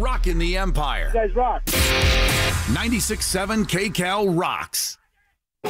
rocking the Empire. You guys rock. 96.7 KCAL rocks.